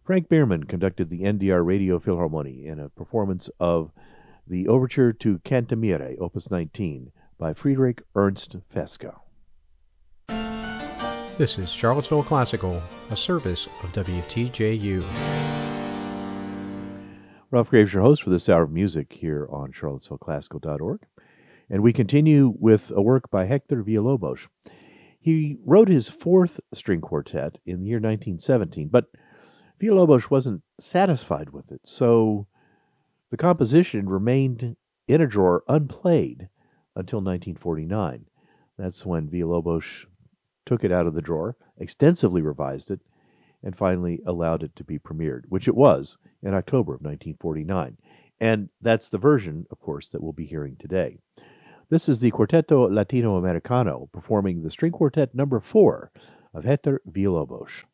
Frank Bierman conducted the NDR Radio Philharmonie in a performance of the Overture to Cantamire, Opus 19, by Friedrich Ernst Feske. This is Charlottesville Classical, a service of WTJU. Ralph Graves, your host for this hour of music here on charlottesvilleclassical.org. And we continue with a work by Hector Villa-Lobos. He wrote his fourth string quartet in the year 1917, but Villa-Lobos wasn't satisfied with it, so the composition remained in a drawer unplayed until 1949. That's when Villa-Lobos took it out of the drawer, extensively revised it, and finally allowed it to be premiered, which it was in October of 1949. And that's the version, of course, that we'll be hearing today. This is the Quarteto Latinoamericano performing the string quartet number 4 of Hector Villa-Lobos.